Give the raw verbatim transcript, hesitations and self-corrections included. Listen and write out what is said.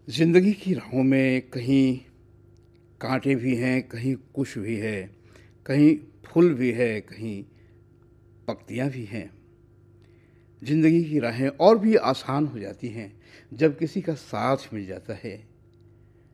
ज़िंदगी की राहों में कहीं कांटे भी हैं, कहीं कुश भी है, कहीं फूल भी है, कहीं पत्तियाँ भी हैं। ज़िंदगी की राहें और भी आसान हो जाती हैं जब किसी का साथ मिल जाता है,